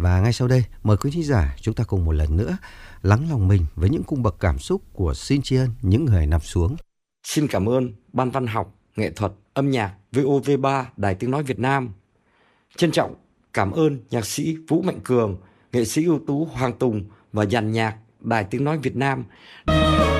Và ngay sau đây, mời quý thính giả chúng ta cùng một lần nữa lắng lòng mình với những cung bậc cảm xúc của Xin tri ân những người nằm xuống. Xin cảm ơn Ban Văn học, Nghệ thuật, Âm nhạc VOV3 Đài Tiếng Nói Việt Nam. Trân trọng cảm ơn nhạc sĩ Vũ Mạnh Cường, nghệ sĩ ưu tú Hoàng Tùng và dàn nhạc Đài Tiếng Nói Việt Nam.